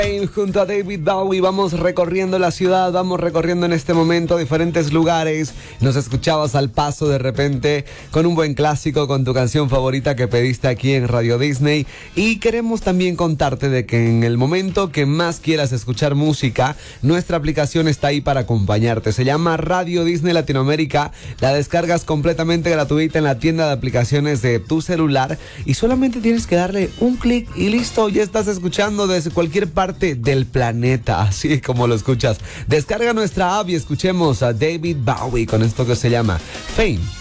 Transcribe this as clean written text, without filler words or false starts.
Junto a David Bowie vamos recorriendo la ciudad, vamos recorriendo en este momento diferentes lugares. Nos escuchabas al paso de repente con un buen clásico, con tu canción favorita que pediste aquí en Radio Disney. Y queremos también contarte de que en el momento que más quieras escuchar música, nuestra aplicación está ahí para acompañarte. Se llama Radio Disney Latinoamérica. La descargas completamente gratuita en la tienda de aplicaciones de tu celular y solamente tienes que darle un clic y listo, ya estás escuchando desde cualquier parte del planeta, así como lo escuchas. Descarga nuestra app y escuchemos a David Bowie con esto que se llama Fame.